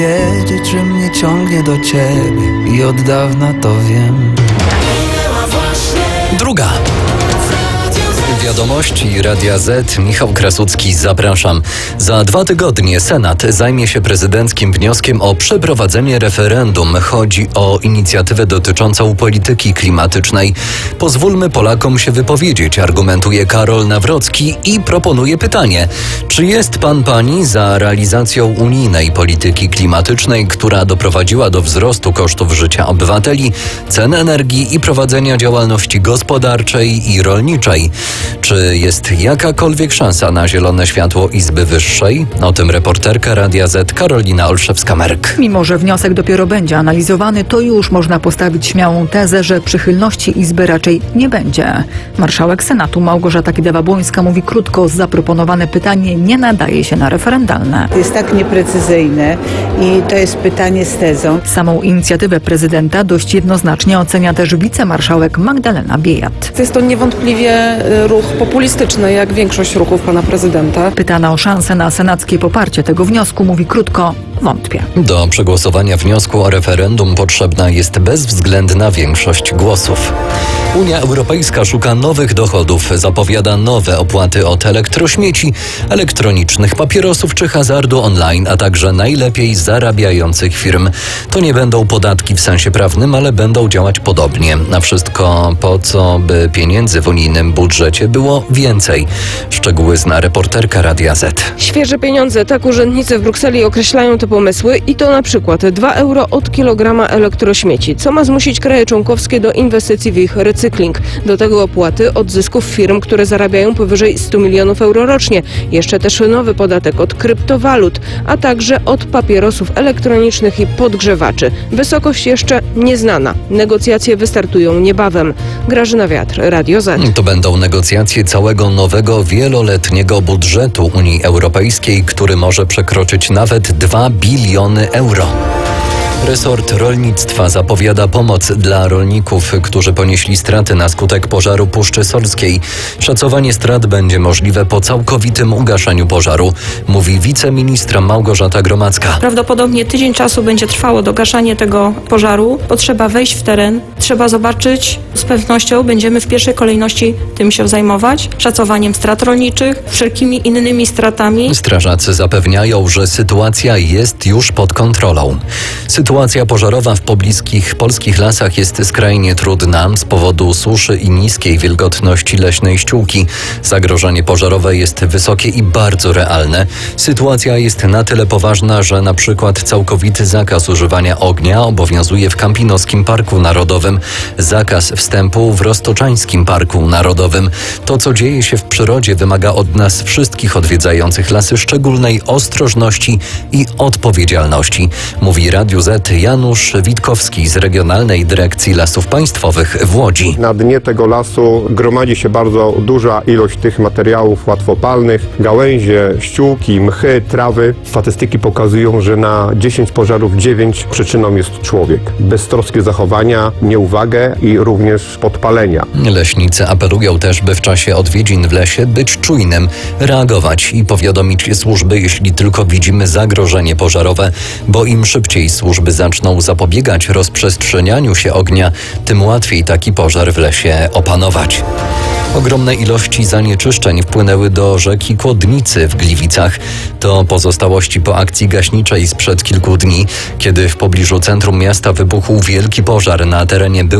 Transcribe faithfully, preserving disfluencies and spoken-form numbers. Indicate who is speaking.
Speaker 1: Wiedzieć, że mnie ciągnie do ciebie i od dawna to wiem.
Speaker 2: Druga. Wiadomości Radia Z. Michał Krasucki, zapraszam. Za dwa tygodnie Senat zajmie się prezydenckim wnioskiem o przeprowadzenie referendum. Chodzi o inicjatywę dotyczącą polityki klimatycznej. Pozwólmy Polakom się wypowiedzieć, argumentuje Karol Nawrocki i proponuje pytanie. Czy jest pan, pani za realizacją unijnej polityki klimatycznej, która doprowadziła do wzrostu kosztów życia obywateli, cen energii i prowadzenia działalności gospodarczej i rolniczej? Czy jest jakakolwiek szansa na zielone światło Izby Wyższej? O tym reporterka Radia Z Karolina Olszewska-Merk.
Speaker 3: Mimo że wniosek dopiero będzie analizowany, to już można postawić śmiałą tezę, że przychylności Izby raczej nie będzie. Marszałek Senatu Małgorzata Kidawa-Błońska mówi krótko, zaproponowane pytanie nie nadaje się na referendalne.
Speaker 4: Jest tak nieprecyzyjne i to jest pytanie z tezą.
Speaker 3: Samą inicjatywę prezydenta dość jednoznacznie ocenia też wicemarszałek Magdalena Biejat.
Speaker 5: Jest to niewątpliwie ruch populistyczny, jak większość ruchów pana prezydenta.
Speaker 3: Pytana o szansę na senackie poparcie tego wniosku, mówi krótko, wątpię.
Speaker 2: Do przegłosowania wniosku o referendum potrzebna jest bezwzględna większość głosów. Unia Europejska szuka nowych dochodów, zapowiada nowe opłaty od elektrośmieci, elektronicznych papierosów czy hazardu online, a także najlepiej zarabiających firm. To nie będą podatki w sensie prawnym, ale będą działać podobnie. Na wszystko po co, by pieniędzy w unijnym budżecie było więcej. Szczegóły zna reporterka Radia Z.
Speaker 5: Świeże pieniądze, tak urzędnicy w Brukseli określają te pomysły i to na przykład dwa euro od kilograma elektrośmieci, co ma zmusić kraje członkowskie do inwestycji w ich recykling. Do tego opłaty od zysków firm, które zarabiają powyżej stu milionów euro rocznie. Jeszcze też nowy podatek od kryptowalut, a także od papierosów elektronicznych i podgrzewaczy. Wysokość jeszcze nieznana. Negocjacje wystartują niebawem. Grażyna Wiatr, Radio Z.
Speaker 2: To będą negocjacje całego nowego wieloletniego budżetu Unii Europejskiej, który może przekroczyć nawet dwa biliony euro. Resort rolnictwa zapowiada pomoc dla rolników, którzy ponieśli straty na skutek pożaru Puszczy Sorskiej. Szacowanie strat będzie możliwe po całkowitym ugaszeniu pożaru, mówi wiceministra Małgorzata Gromacka.
Speaker 6: Prawdopodobnie tydzień czasu będzie trwało dogaszanie tego pożaru. Potrzeba wejść w teren, trzeba zobaczyć. Z pewnością będziemy w pierwszej kolejności tym się zajmować. Szacowaniem strat rolniczych, wszelkimi innymi stratami.
Speaker 2: Strażacy zapewniają, że sytuacja jest już pod kontrolą. Sytuacja pożarowa w pobliskich polskich lasach jest skrajnie trudna z powodu suszy i niskiej wilgotności leśnej ściółki. Zagrożenie pożarowe jest wysokie i bardzo realne. Sytuacja jest na tyle poważna, że na przykład całkowity zakaz używania ognia obowiązuje w Kampinoskim Parku Narodowym, zakaz wstępu w Roztoczańskim Parku Narodowym. To, co dzieje się w przyrodzie, wymaga od nas wszystkich odwiedzających lasy szczególnej ostrożności i odpowiedzialności, mówi Radiu Z Janusz Witkowski z Regionalnej Dyrekcji Lasów Państwowych w Łodzi.
Speaker 7: Na dnie tego lasu gromadzi się bardzo duża ilość tych materiałów łatwopalnych, gałęzie, ściółki, mchy, trawy. Statystyki pokazują, że na dziesięć pożarów dziewięć przyczyną jest człowiek. Beztroskie zachowania, nieuwagę i również podpalenia.
Speaker 2: Leśnicy apelują też, by w czasie odwiedzin w lesie być czujnym, reagować i powiadomić służby, jeśli tylko widzimy zagrożenie pożarowe, bo im szybciej służby zaczną zapobiegać rozprzestrzenianiu się ognia, tym łatwiej taki pożar w lesie opanować. Ogromne ilości zanieczyszczeń wpłynęły do rzeki Kłodnicy w Gliwicach. To pozostałości po akcji gaśniczej sprzed kilku dni, kiedy w pobliżu centrum miasta wybuchł wielki pożar na terenie byłej